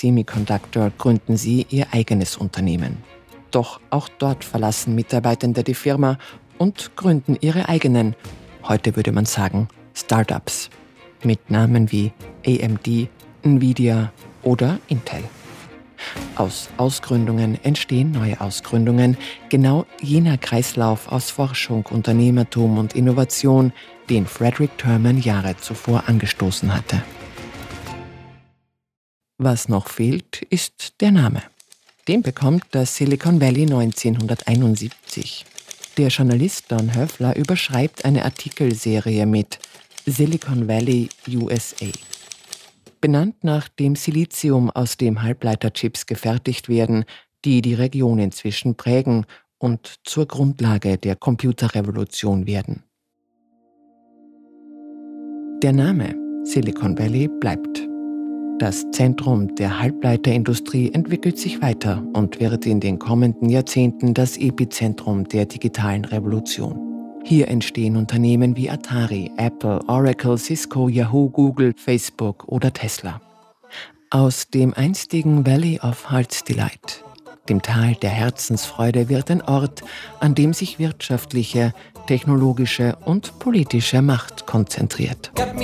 Semiconductor gründen sie ihr eigenes Unternehmen. Doch auch dort verlassen Mitarbeitende die Firma und gründen ihre eigenen, heute würde man sagen, Startups. Mit Namen wie AMD, Nvidia oder Intel. Aus Ausgründungen entstehen neue Ausgründungen, genau jener Kreislauf aus Forschung, Unternehmertum und Innovation, den Frederick Terman Jahre zuvor angestoßen hatte. Was noch fehlt, ist der Name. Den bekommt das Silicon Valley 1971. Der Journalist Don Höfler überschreibt eine Artikelserie mit Silicon Valley USA. Benannt nach dem Silizium, aus dem Halbleiterchips gefertigt werden, die die Region inzwischen prägen und zur Grundlage der Computerrevolution werden. Der Name Silicon Valley bleibt. Das Zentrum der Halbleiterindustrie entwickelt sich weiter und wird in den kommenden Jahrzehnten das Epizentrum der digitalen Revolution. Hier entstehen Unternehmen wie Atari, Apple, Oracle, Cisco, Yahoo, Google, Facebook oder Tesla. Aus dem einstigen Valley of Heart's Delight, dem Tal der Herzensfreude, wird ein Ort, an dem sich wirtschaftliche, technologische und politische Macht konzentriert.